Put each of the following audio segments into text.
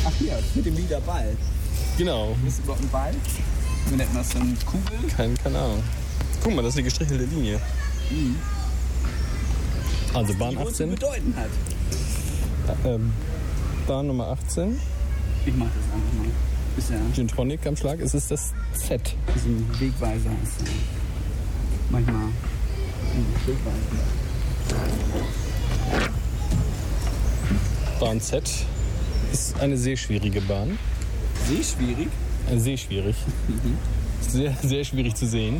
Ach ja, mit dem Lieder Ball. Genau. Ist überhaupt ein Ball? Wir nennen das dann Kugel. Keine Ahnung. Guck mal, das ist eine gestrichelte Linie. Mhm. Also Bahn Die wohl zu 18. bedeuten hat. Bahn Nummer 18. Ich mach das einfach mal. Ist ja Gin Tonic am Schlag. Es ist das Z. so ein Wegweiser. Ist ja manchmal ein Wegweiser. Bahn Z ist eine sehr schwierige Bahn. Sehr schwierig. Sehr schwierig. Sehr, sehr schwierig zu sehen.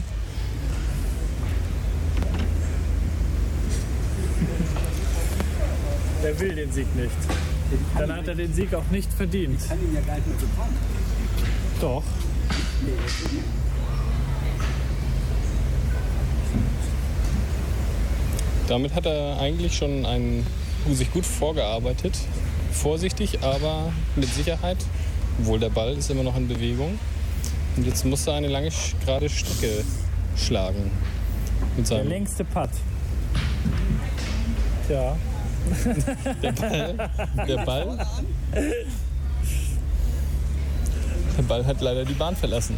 Er will den Sieg nicht. Dann hat er den Sieg auch nicht verdient. Ich kann ihn ja gar nicht mehr bekommen. Doch. Damit hat er eigentlich schon sich gut vorgearbeitet. Vorsichtig, aber mit Sicherheit. Obwohl der Ball ist immer noch in Bewegung. Und jetzt muss er eine lange, gerade Strecke schlagen. Mit Der seinem längste Putt. Ja. Der Ball hat leider die Bahn verlassen.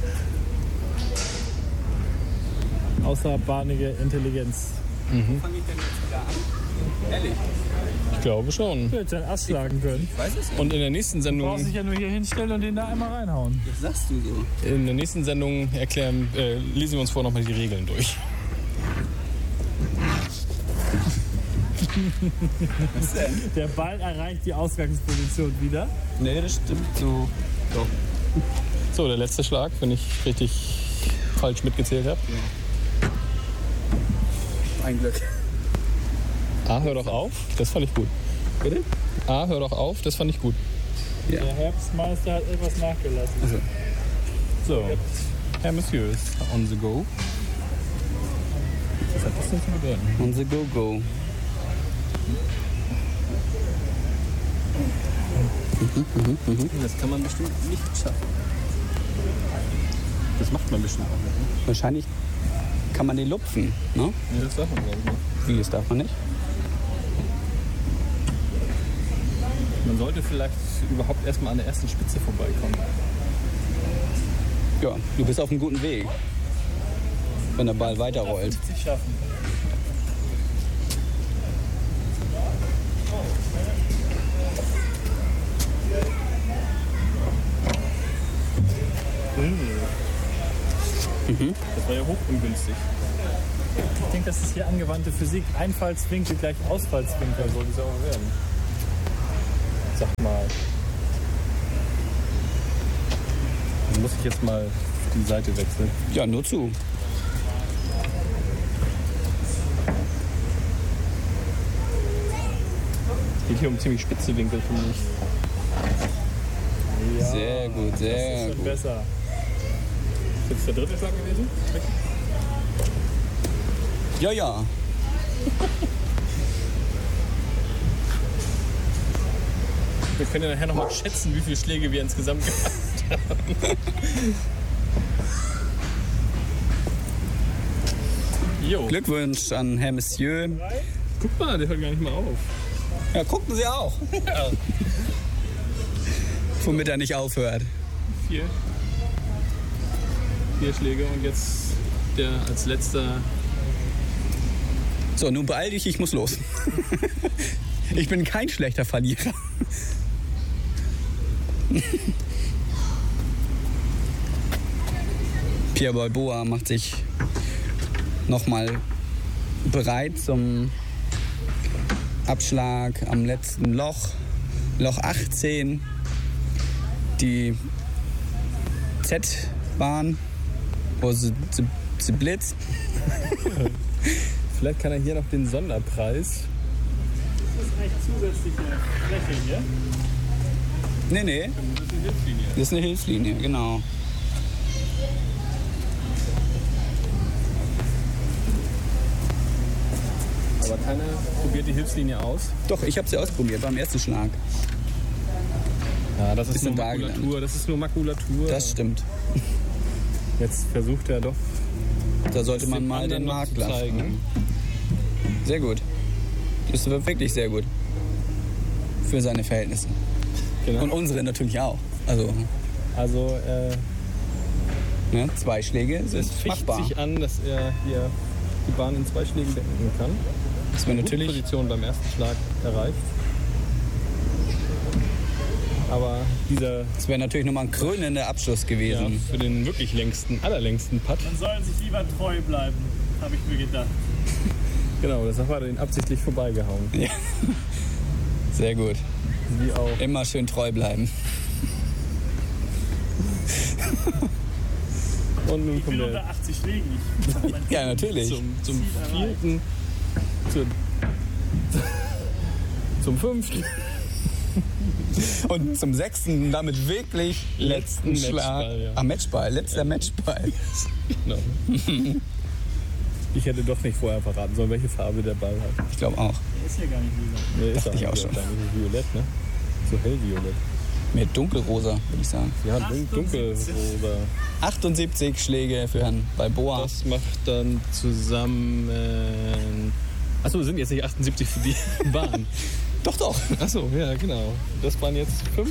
Außerbahnige Intelligenz. Wo fange ich denn jetzt wieder an? Ehrlich? Ich glaube schon. Du hättest einen Ass schlagen können. Ich weiß es nicht. Und in der nächsten Du brauchst Sendung, dich ja nur hier hinstellen und den da einmal reinhauen. Das sagst du so. lesen wir uns vorher nochmal die Regeln durch. Was denn? Der Ball erreicht die Ausgangsposition wieder. Nee, das stimmt so. Doch. So, der letzte Schlag, wenn ich richtig falsch mitgezählt habe. Ein Glück. Hör doch auf, das fand ich gut. Bitte? Hör doch auf, das fand ich gut. Ja. Der Herbstmeister hat etwas nachgelassen. Also, So, Herr Monsieur ist on the go. Was hat das denn zu bedeuten? on the go-go. Das kann man bestimmt nicht schaffen. Das macht man bestimmt auch nicht. Ne? Wahrscheinlich kann man den lupfen, ne? Nee, das darf man, glaube ich, nicht. Wie, das darf man nicht? Man sollte vielleicht überhaupt erstmal an der ersten Spitze vorbeikommen. Ja, du bist auf einem guten Weg. Wenn der Ball weiterrollt. 50 schaffen. Das war ja hochungünstig. Ich denke, das ist hier angewandte Physik. Einfallswinkel gleich Ausfallswinkel soll es auch werden. Sag mal. Dann muss ich jetzt mal die Seite wechseln. Ja, nur zu. Geht hier um ziemlich spitze Winkel, finde ich. Ja, Sehr gut, das sehr ist schon gut. besser. Ist jetzt der dritte Schlag gewesen? Ja, ja. Wir können ja nachher nochmal schätzen, wie viele Schläge wir insgesamt gemacht haben. Jo. Glückwunsch an Herr Monsieur. Guck mal, der hört gar nicht mal auf. Ja, gucken Sie auch. Ja. Womit er nicht aufhört. 4 Schläge und jetzt der als letzter. So, nun beeil dich, ich muss los. Ich bin kein schlechter Verlierer. Pierre Balboa macht sich nochmal bereit zum Abschlag am letzten Loch. Loch 18. Die Z-Bahn. Wo sie blitzt. Vielleicht kann er hier noch den Sonderpreis. Das ist echt zusätzliche Fläche hier. Nee, nee. Das ist eine Hilfslinie. Das ist eine Hilfslinie, genau. Aber keiner probiert die Hilfslinie aus. Doch, ich habe sie ausprobiert beim ersten Schlag. Ja, das ist Bisschen nur da Makulatur. gelandet. Das ist nur Makulatur. Das stimmt. Jetzt versucht er doch. Da sollte man den mal anderen den noch Markt zu zeigen. lassen. Sehr gut. Das wird wirklich sehr gut. Für seine Verhältnisse. Genau. Und unsere natürlich auch. Also, ne, 2 Schläge sind es ficht machbar. sich an, dass er hier die Bahn in 2 Schlägen beenden kann. Das wäre Gute natürlich, Position beim ersten Schlag erreicht. Aber dieser das wäre natürlich nochmal ein krönender Abschluss gewesen. für den wirklich allerlängsten Putt. Man soll sich lieber treu bleiben, habe ich mir gedacht. Genau, das hat er den absichtlich vorbeigehauen. Ja. Sehr gut. Wie auch. Immer schön treu bleiben. Und nun Ich kommt will er unter 80 Schlägen. Ja, natürlich. zum 4., zum 5. Und zum 6. damit wirklich letzten Letzten Schlag. Matchball, ja. Matchball, letzter Matchball. Genau. Ich hätte doch nicht vorher verraten sollen, welche Farbe der Ball hat. Ich glaube auch. Der ist hier gar nicht lila. Nee, ist Dachte ich auch schon. Violett, ne? So hellviolett. Mit dunkelrosa, würde ich sagen. Ja, 78. dunkelrosa. 78 Schläge für Herrn Balboa. Das macht dann zusammen... Achso, sind jetzt nicht 78 für die Bahn. Doch, doch. Achso, ja, genau. Das waren jetzt 5?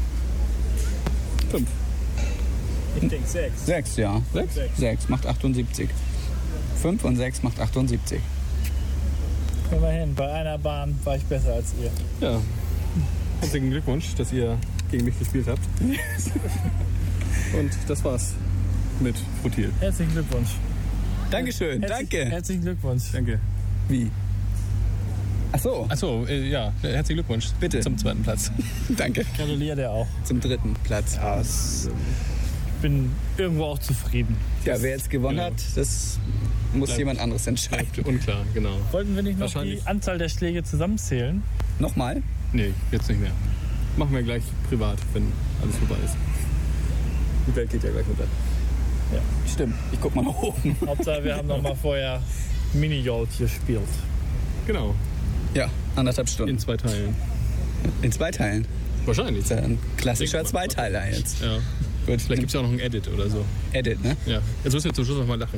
5. Ich denke 6. 6, ja. 6? 6 macht 78. 5 und 6 macht 78. Immerhin, bei einer Bahn war ich besser als ihr. Ja. Herzlichen Glückwunsch, dass ihr gegen mich gespielt habt. Und das war's mit Frutil. Herzlichen Glückwunsch. Dankeschön, danke. Herzlichen Glückwunsch. Danke. Wie? Ach so, Achso, ja, herzlichen Glückwunsch. Bitte. Zum 2. Platz. danke. Gratuliere dir auch. Zum 3. Platz. Ich bin irgendwo auch zufrieden. Ja, wer jetzt gewonnen Genau. hat, das muss Bleibt- jemand anderes entscheiden. Unklar, genau. Wollten wir nicht noch Wahrscheinlich. die Anzahl der Schläge zusammenzählen? Nochmal? Nee, jetzt nicht mehr. Machen wir gleich privat, wenn alles vorbei ist. Die Welt geht ja gleich unter. Stimmt, ich guck mal nach oben. Hauptsache, wir haben noch mal vorher Mini-Gold gespielt. Genau, Ja, 1,5 Stunden. in 2 Teilen. In 2 Teilen. Wahrscheinlich. Das ist ja ein klassischer Denk mal. Zweiteiler jetzt. Ja. Gut, Vielleicht gibt es ja auch noch ein Edit oder so. Edit, ne? Ja. Jetzt müssen wir zum Schluss noch mal lachen.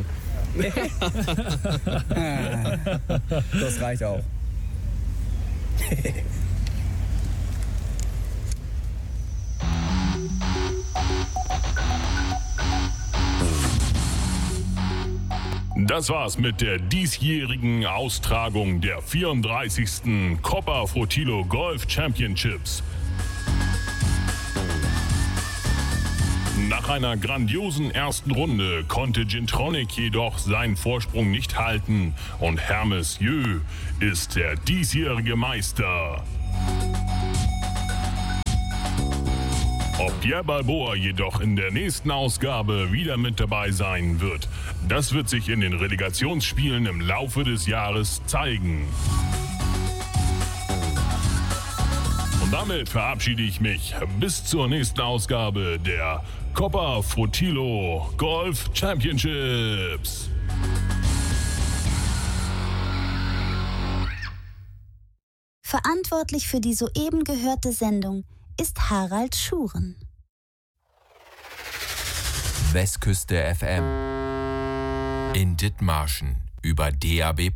Das reicht auch. Das war's mit der diesjährigen Austragung der 34. Copa Frutillo Golf Championships. Nach einer grandiosen ersten Runde konnte Gintronic jedoch seinen Vorsprung nicht halten und Hermes Jö ist der diesjährige Meister. Ob Pierre Balboa jedoch in der nächsten Ausgabe wieder mit dabei sein wird, das wird sich in den Relegationsspielen im Laufe des Jahres zeigen. Und damit verabschiede ich mich bis zur nächsten Ausgabe der Copa Frutillo Golf Championships. Verantwortlich für die soeben gehörte Sendung ist Harald Schuren. Westküste FM in Dithmarschen über DAB+.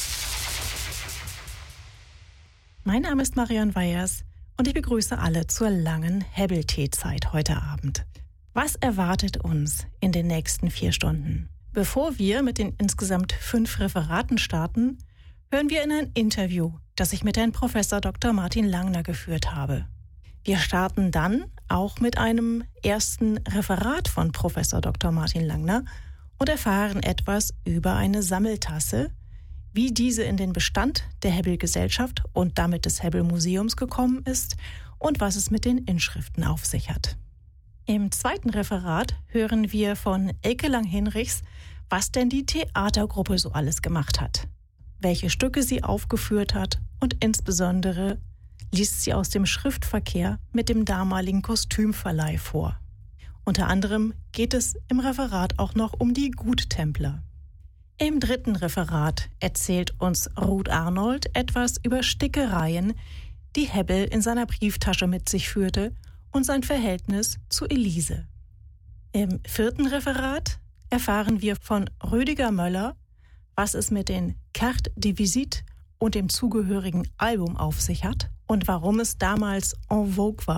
Mein Name ist Marion Weyers und ich begrüße alle zur langen Hebbel-Teezeit heute Abend. Was erwartet uns in den nächsten 4 Stunden? Bevor wir mit den insgesamt 5 Referaten starten, hören wir in ein Interview, das ich mit Herrn Professor Dr. Martin Langner geführt habe. Wir starten dann auch mit einem ersten Referat von Professor Dr. Martin Langner und erfahren etwas über eine Sammeltasse, wie diese in den Bestand der Hebbel-Gesellschaft und damit des Hebbel-Museums gekommen ist und was es mit den Inschriften auf sich hat. Im zweiten Referat hören wir von Elke Lang-Hinrichs, was denn die Theatergruppe so alles gemacht hat, welche Stücke sie aufgeführt hat und insbesondere liest sie aus dem Schriftverkehr mit dem damaligen Kostümverleih vor. Unter anderem geht es im Referat auch noch um die Guttempler. Im dritten Referat erzählt uns Ruth Arnold etwas über Stickereien, die Hebbel in seiner Brieftasche mit sich führte und sein Verhältnis zu Elise. Im vierten Referat erfahren wir von Rüdiger Möller, was es mit den Carte de Visite und dem zugehörigen Album auf sich hat und warum es damals en vogue war,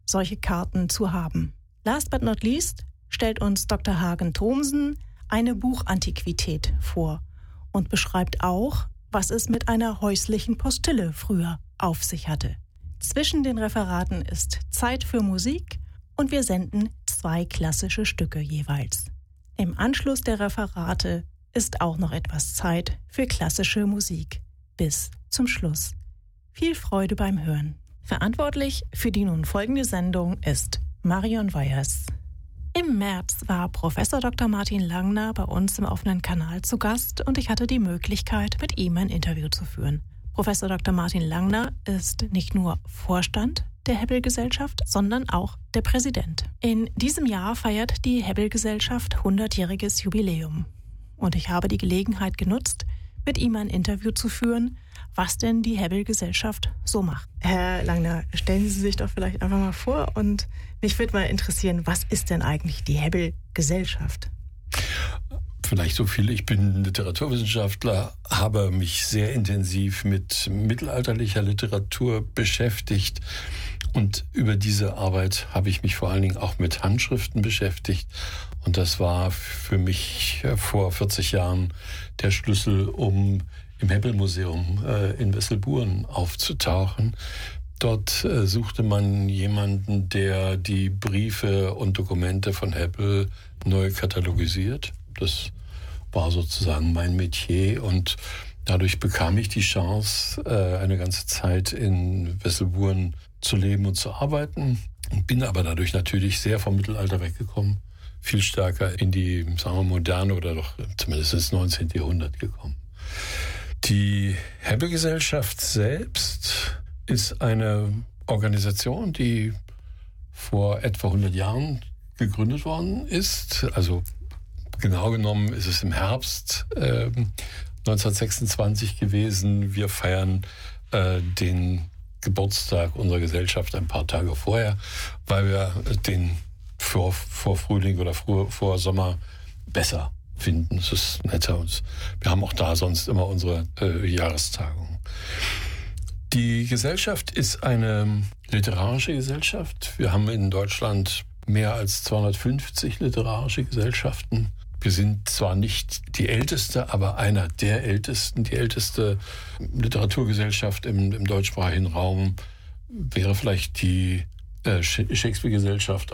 solche Karten zu haben. Last but not least stellt uns Dr. Hagen-Thomsen eine Buchantiquität vor und beschreibt auch, was es mit einer häuslichen Postille früher auf sich hatte. Zwischen den Referaten ist Zeit für Musik und wir senden 2 klassische Stücke jeweils. Im Anschluss der Referate ist auch noch etwas Zeit für klassische Musik bis zum Schluss. Viel Freude beim Hören. Verantwortlich für die nun folgende Sendung ist Marion Weyers. Im März war Professor Dr. Martin Langner bei uns im offenen Kanal zu Gast und ich hatte die Möglichkeit, mit ihm ein Interview zu führen. Professor Dr. Martin Langner ist nicht nur Vorstand der Hebbel-Gesellschaft, sondern auch der Präsident. In diesem Jahr feiert die Hebbel-Gesellschaft 100-jähriges Jubiläum. Und ich habe die Gelegenheit genutzt, mit ihm ein Interview zu führen, was denn die Hebbel-Gesellschaft so macht. Herr Langner, stellen Sie sich doch vielleicht einfach mal vor und mich würde mal interessieren, was ist denn eigentlich die Hebbel-Gesellschaft? Vielleicht so viel. Ich bin Literaturwissenschaftler, habe mich sehr intensiv mit mittelalterlicher Literatur beschäftigt und über diese Arbeit habe ich mich vor allen Dingen auch mit Handschriften beschäftigt und das war für mich vor 40 Jahren der Schlüssel, um im Hebbel-Museum in Wesselburen aufzutauchen. Dort suchte man jemanden, der die Briefe und Dokumente von Hebbel neu katalogisiert. Das war sozusagen mein Metier und dadurch bekam ich die Chance, eine ganze Zeit in Wesselburen zu leben und zu arbeiten. Bin aber dadurch natürlich sehr vom Mittelalter weggekommen, viel stärker in die, sagen wir, moderne oder doch zumindest ins 19. Jahrhundert gekommen. Die Hebbel-Gesellschaft selbst ist eine Organisation, die vor etwa 100 Jahren gegründet worden ist. Also genau genommen ist es im Herbst 1926 gewesen. Wir feiern den Geburtstag unserer Gesellschaft ein paar Tage vorher, weil wir den vor Frühling oder vor Sommer besser finden. Es ist netter. Wir haben auch da sonst immer unsere Jahrestagung. Die Gesellschaft ist eine literarische Gesellschaft. Wir haben in Deutschland mehr als 250 literarische Gesellschaften. Wir sind zwar nicht die älteste, aber einer der ältesten. Die älteste Literaturgesellschaft im deutschsprachigen Raum wäre vielleicht die Shakespeare-Gesellschaft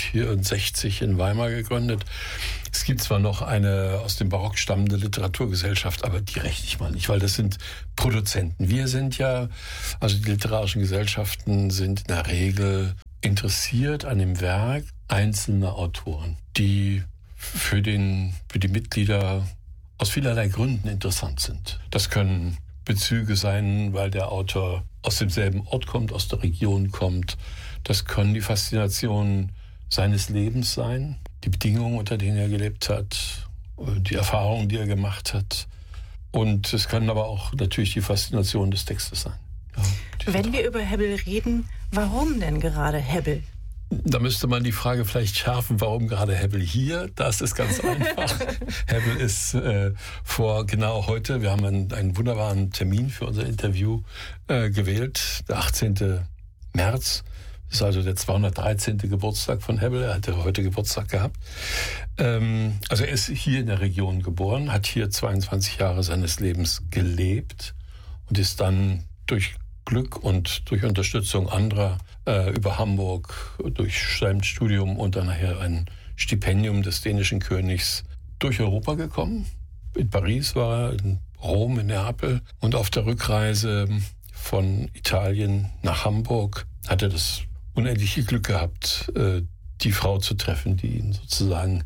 1864 in Weimar gegründet. Es gibt zwar noch eine aus dem Barock stammende Literaturgesellschaft, aber die rechne ich mal nicht, weil das sind Produzenten. Wir sind ja, also die literarischen Gesellschaften sind in der Regel interessiert an dem Werk einzelner Autoren, die für die Mitglieder aus vielerlei Gründen interessant sind. Das können Bezüge sein, weil der Autor aus demselben Ort kommt, aus der Region kommt. Das können die Faszinationen seines Lebens sein, die Bedingungen, unter denen er gelebt hat, die Erfahrungen, die er gemacht hat. Und es können aber auch natürlich die Faszinationen des Textes sein. Ja, wenn wir über Hebbel reden, warum denn gerade Hebbel? Da müsste man die Frage vielleicht schärfen, warum gerade Hebbel hier? Das ist ganz einfach. Hebbel ist vor genau heute, wir haben einen wunderbaren Termin für unser Interview gewählt, der 18. März. Das ist also der 213. Geburtstag von Hebbel. Er hatte heute Geburtstag gehabt. Also er ist hier in der Region geboren, hat hier 22 Jahre seines Lebens gelebt und ist dann durch Glück und durch Unterstützung anderer über Hamburg, durch sein Studium und dann nachher ein Stipendium des dänischen Königs durch Europa gekommen. In Paris war er, in Rom, in Neapel. Und auf der Rückreise von Italien nach Hamburg hat er das unendliche Glück gehabt, die Frau zu treffen, die ihn sozusagen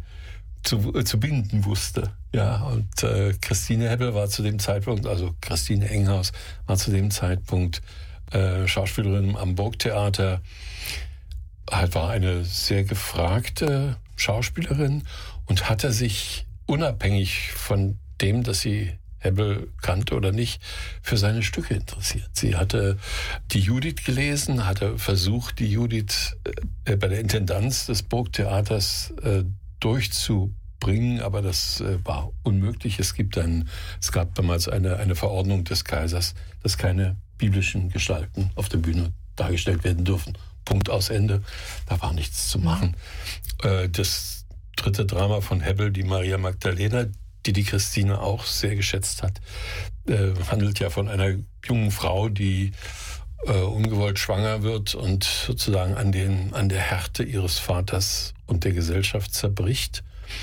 zu binden wusste. Ja, und Christine Hebbel war zu dem Zeitpunkt, also Christine Enghaus war zu dem Zeitpunkt Schauspielerin am Burgtheater, war eine sehr gefragte Schauspielerin und hatte sich unabhängig von dem, dass sie Hebbel kannte oder nicht, für seine Stücke interessiert. Sie hatte die Judith gelesen, hatte versucht, die Judith bei der Intendanz des Burgtheaters durchzubringen, aber das war unmöglich. Es gab damals eine Verordnung des Kaisers, dass keine biblischen Gestalten auf der Bühne dargestellt werden dürfen. Punkt aus Ende. Da war nichts zu machen. Das dritte Drama von Hebbel, die Maria Magdalena, die Christine auch sehr geschätzt hat, handelt ja von einer jungen Frau, die ungewollt schwanger wird und sozusagen an der Härte ihres Vaters und der Gesellschaft zerbricht.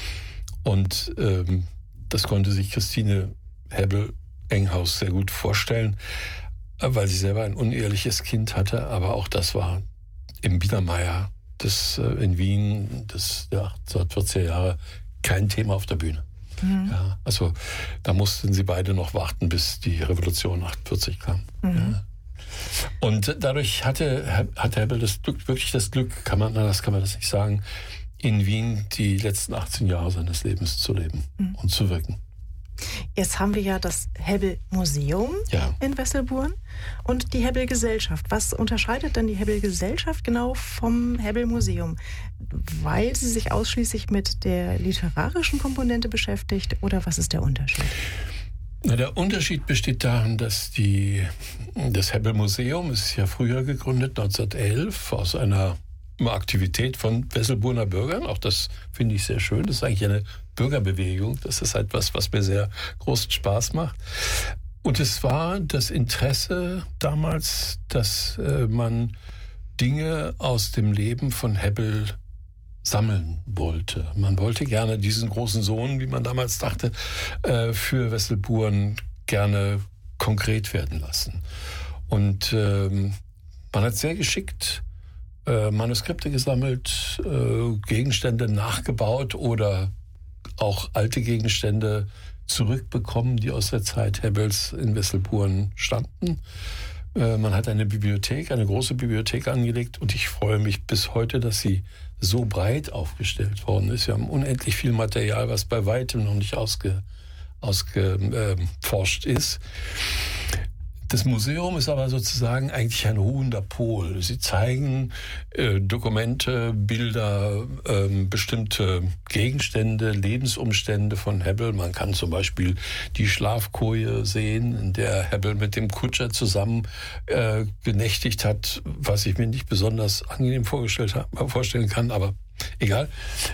Und das konnte sich Christine Hebbel-Enghaus sehr gut vorstellen, weil sie selber ein unehrliches Kind hatte. Aber auch das war im Biedermeier in Wien der 1840er Jahre kein Thema auf der Bühne. Ja, also da mussten sie beide noch warten, bis die Revolution 48 kam. Ja. Und dadurch hatte Hebbel wirklich das Glück, kann man das nicht sagen, in Wien die letzten 18 Jahre seines Lebens zu leben und zu wirken. Jetzt haben wir ja das Hebbel-Museum in Wesselburen und die Hebbel-Gesellschaft. Was unterscheidet denn die Hebbel-Gesellschaft genau vom Hebbel-Museum? Weil sie sich ausschließlich mit der literarischen Komponente beschäftigt, oder was ist der Unterschied? Der Unterschied besteht darin, dass das Hebbel-Museum ist ja früher gegründet, 1911, aus einer Aktivität von Wesselburner Bürgern. Auch das finde ich sehr schön. Das ist eigentlich eine Bürgerbewegung. Das ist etwas, was mir sehr großen Spaß macht. Und es war das Interesse damals, dass man Dinge aus dem Leben von Hebbel sammeln wollte. Man wollte gerne diesen großen Sohn, wie man damals dachte, für Wesselburen gerne konkret werden lassen. Und man hat sehr geschickt Manuskripte gesammelt, Gegenstände nachgebaut oder auch alte Gegenstände zurückbekommen, die aus der Zeit Hebbels in Wesselburen standen. Man hat eine große Bibliothek angelegt und ich freue mich bis heute, dass sie so breit aufgestellt worden ist. Wir haben unendlich viel Material, was bei weitem noch nicht ausgeforscht ist. Das Museum ist aber sozusagen eigentlich ein ruhender Pol. Sie zeigen Dokumente, Bilder, bestimmte Gegenstände, Lebensumstände von Hebbel. Man kann zum Beispiel die Schlafkoje sehen, in der Hebbel mit dem Kutscher zusammen genächtigt hat, was ich mir nicht besonders angenehm vorstellen kann, aber egal.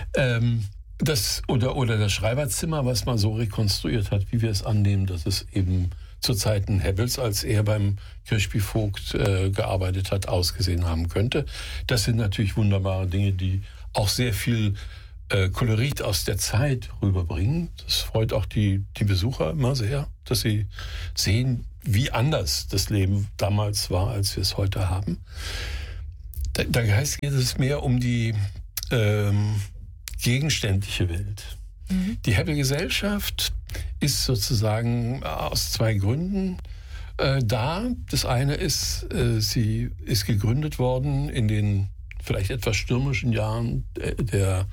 Oder das Schreiberzimmer, was man so rekonstruiert hat, wie wir es annehmen, dass es eben zu Zeiten Hebbels, als er beim Kirchspielvogt gearbeitet hat, ausgesehen haben könnte. Das sind natürlich wunderbare Dinge, die auch sehr viel Kolorit aus der Zeit rüberbringen. Das freut auch die Besucher immer sehr, dass sie sehen, wie anders das Leben damals war, als wir es heute haben. Da geht es mehr um die gegenständliche Welt. Die Hebbel-Gesellschaft ist sozusagen aus zwei Gründen da. Das eine ist, sie ist gegründet worden in den vielleicht etwas stürmischen Jahren der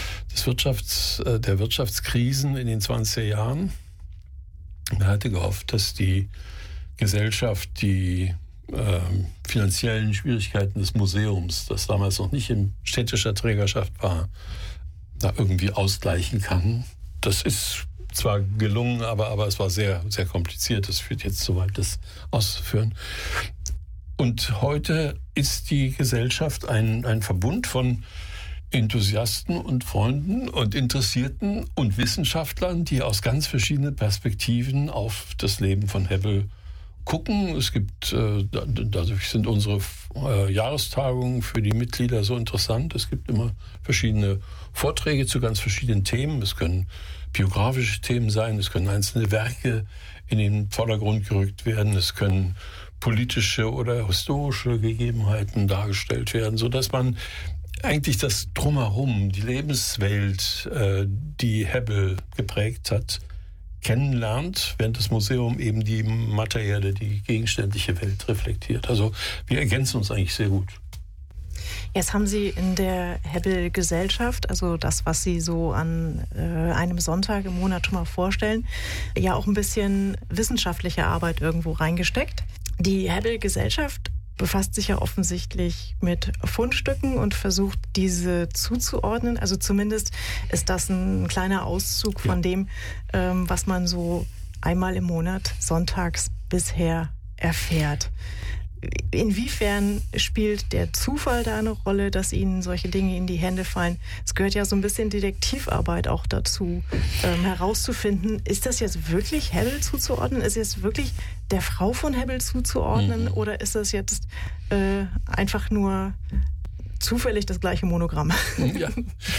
Wirtschaftskrisen in den 20er Jahren. Man hatte gehofft, dass die Gesellschaft die finanziellen Schwierigkeiten des Museums, das damals noch nicht in städtischer Trägerschaft war, da irgendwie ausgleichen kann. Das ist zwar gelungen, aber es war sehr, sehr kompliziert. Das führt jetzt zu weit, das auszuführen. Und heute ist die Gesellschaft ein Verbund von Enthusiasten und Freunden und Interessierten und Wissenschaftlern, die aus ganz verschiedenen Perspektiven auf das Leben von Hebbel gucken. Es gibt, dadurch sind unsere Jahrestagungen für die Mitglieder so interessant. Es gibt immer verschiedene Vorträge zu ganz verschiedenen Themen. Es können biografische Themen sein, es können einzelne Werke in den Vordergrund gerückt werden, es können politische oder historische Gegebenheiten dargestellt werden, sodass man eigentlich das Drumherum, die Lebenswelt, die Hebbel geprägt hat, kennenlernt, während das Museum eben die materielle, die gegenständliche Welt reflektiert. Also wir ergänzen uns eigentlich sehr gut. Jetzt haben Sie in der Hebbel-Gesellschaft, also das, was Sie so an einem Sonntag im Monat schon mal vorstellen, ja auch ein bisschen wissenschaftliche Arbeit irgendwo reingesteckt. Die Hebbel-Gesellschaft befasst sich ja offensichtlich mit Fundstücken und versucht, diese zuzuordnen. Also zumindest ist das ein kleiner Auszug von dem, was man so einmal im Monat sonntags bisher erfährt. Inwiefern spielt der Zufall da eine Rolle, dass Ihnen solche Dinge in die Hände fallen? Es gehört ja so ein bisschen Detektivarbeit auch dazu, herauszufinden, ist das jetzt wirklich Hebbel zuzuordnen? Ist es jetzt wirklich der Frau von Hebbel zuzuordnen? Oder ist das jetzt einfach nur zufällig das gleiche Monogramm? Ja.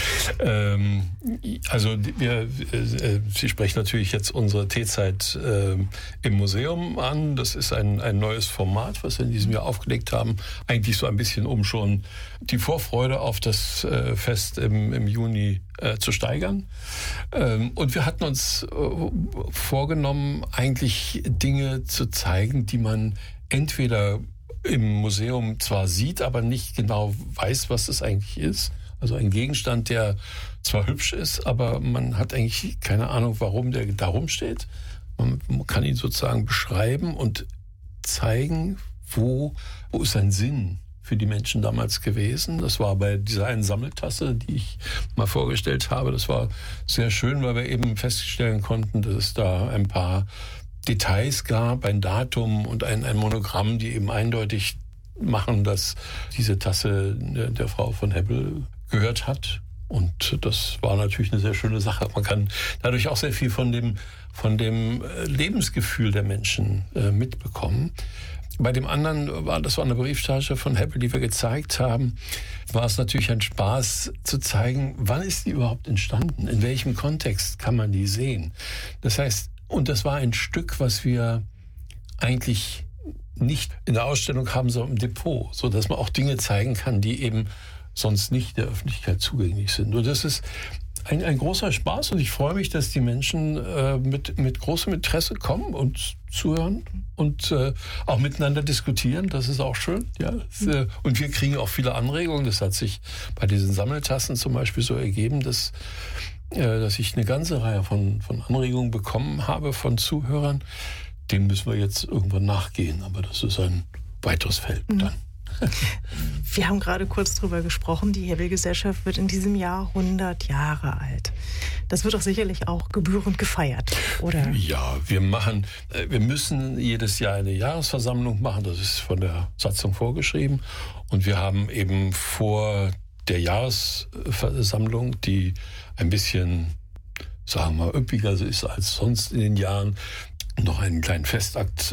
Also Sie sprechen natürlich jetzt unsere Teezeit im Museum an. Das ist ein neues Format, was wir in diesem Jahr aufgelegt haben. Eigentlich so ein bisschen, um schon die Vorfreude auf das Fest im Juni zu steigern. Und wir hatten uns vorgenommen, eigentlich Dinge zu zeigen, die man entweder im Museum zwar sieht, aber nicht genau weiß, was es eigentlich ist. Also ein Gegenstand, der zwar hübsch ist, aber man hat eigentlich keine Ahnung, warum der da rumsteht. Man kann ihn sozusagen beschreiben und zeigen, wo ist sein Sinn für die Menschen damals gewesen. Das war bei dieser einen Sammeltasse, die ich mal vorgestellt habe. Das war sehr schön, weil wir eben feststellen konnten, dass es da ein paar Details gab, ein Datum und ein Monogramm, die eben eindeutig machen, dass diese Tasse der Frau von Hebbel gehört hat. Und das war natürlich eine sehr schöne Sache. Man kann dadurch auch sehr viel von dem Lebensgefühl der Menschen mitbekommen. Bei dem anderen das war eine Brieftasche von Hebbel, die wir gezeigt haben, war es natürlich ein Spaß zu zeigen, wann ist die überhaupt entstanden? In welchem Kontext kann man die sehen? Das heißt, und das war ein Stück, was wir eigentlich nicht in der Ausstellung haben, sondern im Depot, so dass man auch Dinge zeigen kann, die eben sonst nicht der Öffentlichkeit zugänglich sind. Und das ist ein großer Spaß und ich freue mich, dass die Menschen mit großem Interesse kommen und zuhören und auch miteinander diskutieren. Das ist auch schön. Ja. Und wir kriegen auch viele Anregungen. Das hat sich bei diesen Sammeltassen zum Beispiel so ergeben, dass ich eine ganze Reihe von Anregungen bekommen habe von Zuhörern. Dem müssen wir jetzt irgendwann nachgehen, aber das ist ein weiteres Feld dann. Wir haben gerade kurz drüber gesprochen, die Hebbel-Gesellschaft wird in diesem Jahr 100 Jahre alt. Das wird doch sicherlich auch gebührend gefeiert, oder? Ja, wir müssen jedes Jahr eine Jahresversammlung machen, das ist von der Satzung vorgeschrieben. Und wir haben eben vor der Jahresversammlung, die ein bisschen, sagen wir mal, üppiger ist als sonst in den Jahren, noch einen kleinen Festakt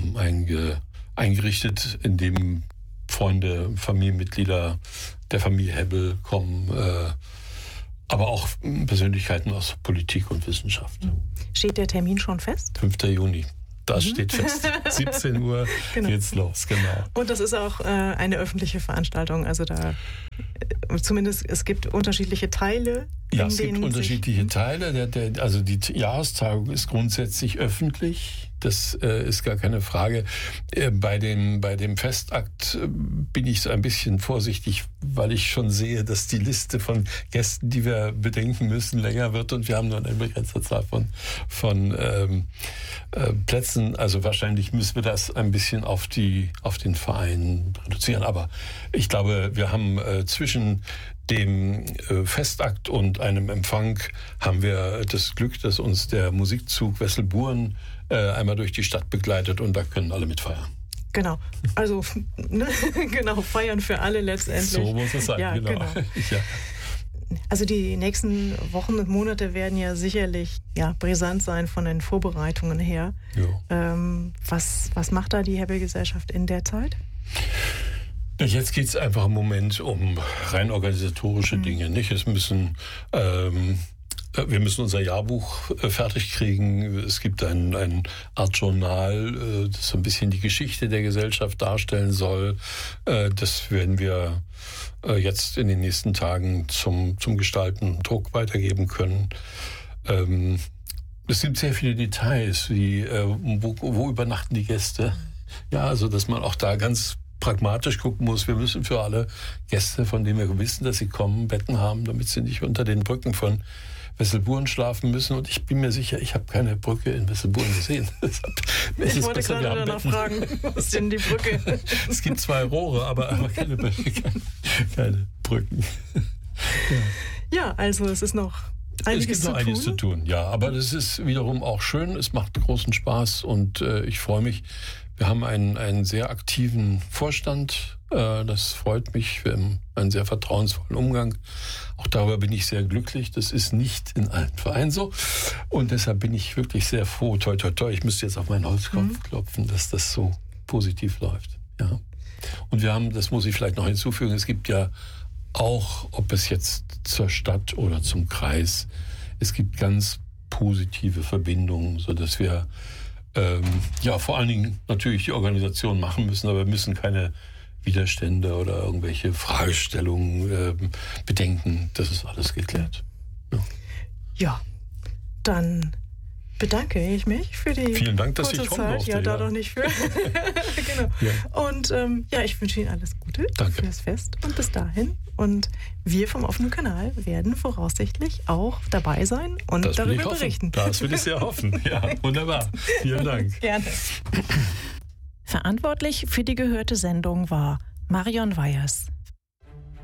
eingerichtet, in dem Freunde, Familienmitglieder der Familie Hebbel kommen, aber auch Persönlichkeiten aus Politik und Wissenschaft. Steht der Termin schon fest? 5. Juni. Das steht fest. 17 Uhr geht's los, genau. Und das ist auch eine öffentliche Veranstaltung. Also da zumindest, es gibt unterschiedliche Teile. Ja, es gibt unterschiedliche Teile. Also die Jahrestagung ist grundsätzlich öffentlich. Das ist gar keine Frage. Bei dem Festakt bin ich so ein bisschen vorsichtig, weil ich schon sehe, dass die Liste von Gästen, die wir bedenken müssen, länger wird und wir haben nur eine begrenzte Zahl von Plätzen. Also wahrscheinlich müssen wir das ein bisschen auf den Verein reduzieren. Aber ich glaube, wir haben zwischen dem Festakt und einem Empfang haben wir das Glück, dass uns der Musikzug Wesselburen einmal durch die Stadt begleitet und da können alle mitfeiern. Genau, also genau, feiern für alle letztendlich. So muss es sein, ja, genau. Ja. Also die nächsten Wochen und Monate werden ja sicherlich brisant sein von den Vorbereitungen her. Was macht da die Hebbel-Gesellschaft in der Zeit? Jetzt geht es einfach im Moment um rein organisatorische Dinge. Nicht? Wir müssen unser Jahrbuch fertig kriegen. Es gibt ein Art Journal, das so ein bisschen die Geschichte der Gesellschaft darstellen soll. Das werden wir jetzt in den nächsten Tagen zum Gestalten und Druck weitergeben können. Es gibt sehr viele Details, wie wo übernachten die Gäste. Ja, also dass man auch da ganz pragmatisch gucken muss. Wir müssen für alle Gäste, von denen wir wissen, dass sie kommen, Betten haben, damit sie nicht unter den Brücken von Wesselburen schlafen müssen. Und ich bin mir sicher, ich habe keine Brücke in Wesselburen gesehen. Ich wollte gerade danach fragen, was ist denn die Brücke? Es gibt 2 Rohre, aber keine Brücken. Ja, also es ist noch Es gibt noch einiges zu tun, ja. Aber das ist wiederum auch schön. Es macht großen Spaß und ich freue mich. Wir haben einen sehr aktiven Vorstand. Das freut mich. Wir haben einen sehr vertrauensvollen Umgang. Auch darüber bin ich sehr glücklich. Das ist nicht in allen Vereinen so. Und deshalb bin ich wirklich sehr froh. Toi, toi, toi. Ich müsste jetzt auf meinen Holzkopf klopfen, dass das so positiv läuft. Ja. Und wir haben, das muss ich vielleicht noch hinzufügen, es gibt ja auch, ob es jetzt zur Stadt oder zum Kreis, es gibt ganz positive Verbindungen, sodass wir vor allen Dingen natürlich die Organisation machen müssen, aber wir müssen keine Widerstände oder irgendwelche Fragestellungen bedenken. Das ist alles geklärt. Ja, dann bedanke ich mich für die Vielen Dank, dass kurze ich kommen Zeit. durfte. Ja, da doch nicht für. Genau. Ja. Und ich wünsche Ihnen alles Gute für das Fest und bis dahin. Und wir vom offenen Kanal werden voraussichtlich auch dabei sein und das darüber berichten. Das will ich sehr hoffen. Ja, wunderbar. Vielen Dank. Gerne. Verantwortlich für die gehörte Sendung war Marion Weyers.